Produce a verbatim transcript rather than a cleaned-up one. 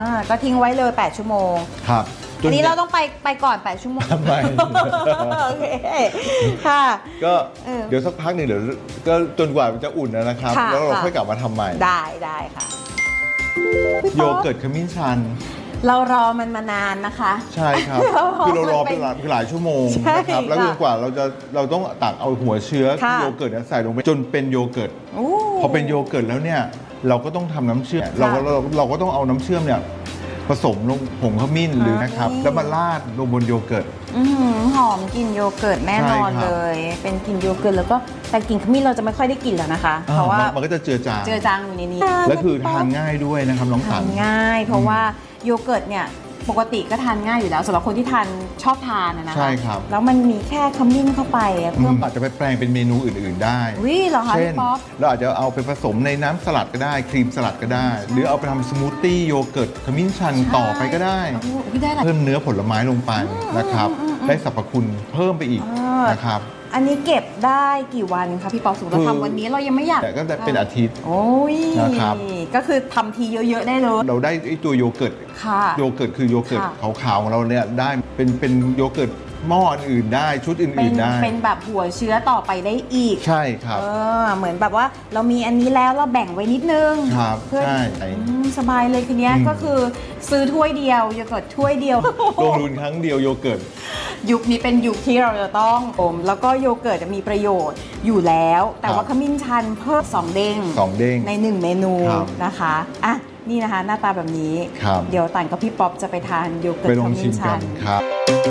อ่าก็ทิ้งไว้เลยแปดชั่วโมงครับอันนี้เราต้องไปไปก่อนแปดชั่วโมงทำไมโอเคค่ะก็เดี๋ยวสักพักหนึ่งเดี๋ยวก็จนกว่ามันจะอุ่นนะครับแล้วเราค่อยกลับมาทำใหม่ได้ได้ค่ะโยเกิร์ตขมิ้นชันเรารอมันมานานนะคะใช่ครับคือเรารอเป็นหลายชั่วโมงนะครับแล้วจนกว่าเราจะเราต้องตักเอาหัวเชื้อโยเกิร์ตใส่ลงไปจนเป็นโยเกิร์ตพอเป็นโยเกิร์ตแล้วเนี่ยเราก็ต้องทำน้ำเชื่อมเราเราเราก็ต้องเอาน้ำเชื่อมเนี่ยผสมลงผงขมิ้นหรือนะครับแล้วมาราดลงบนโยเกิร์ตหอมกลิ่นโยเกิร์ตแน่นอนเลยเป็นกลิ่นโยเกิร์ตแล้วก็แต่กลิ่นขมิ้นเราจะไม่ค่อยได้กลิ่นแล้วนะคะเพราะว่ามันก็จะเจือจางเจือจางอยู่ในนี้และคือทานง่ายด้วยนะครับน้องสันทานง่ายเพราะว่าโยเกิร์ตเนี่ยปกติก็ทานง่ายอยู่แล้วสำหรับคนที่ทานชอบทานนะคะใช่ครับแล้วมันมีแค่ขมิ้นเข้าไปเพิ่มอาจจะไปแปลงเป็นเมนูอื่นๆได้วิเหรอคะเช่นเราอาจจะเอาไปผสมในน้ำสลัดก็ได้ครีมสลัดก็ได้หรือเอาไปทำสมูทตี้โยเกิร์ตขมิ้นชันต่อไปก็ได้เพิ่มเนื้อผลไม้ลงไปนะครับได้สรรพคุณเพิ่มไปอีกนะครับอันนี้เก็บได้กี่วันคะพี่ปอสุเราทำวันนี้เรายังไม่อยากแต่ก็จะเป็นอาทิตย์โอ้ยนะครับก็คือทำทีเยอะๆได้เลยเราได้ไอ้ตัวโยเกิร์ตโยเกิร์ตคือโยเกิร์ตขาวๆของเราเนี่ยได้เป็นเป็นโยเกิร์ตหม้ออื่นได้ชุดอื่นๆได้เป็นแบบหัวเชื้อต่อไปได้อีกใช่ครับเออเหมือนแบบว่าเรามีอันนี้แล้วเราแบ่งไว้นิดนึงครับใช่สบายเลยคืนนี้ก็คือซื้อถ้วยเดียวโยเกิร์ตถ้วยเดียวลงทุนครั้งเดียวโยเกิร์ตยุคนี้เป็นยุคที่เราจะต้องอมแล้วก็โยเกิร์ตจะมีประโยชน์อยู่แล้วแต่ว่าขมิ้นชันเพิ่มสองเด้งสองเด้งในหนึ่งเมนูนะคะอ่ะนี่นะคะหน้าตาแบบนี้เดี๋ยวต่างกับพี่ป๊อปจะไปทานโยเกิร์ตขมิ้นชันครับ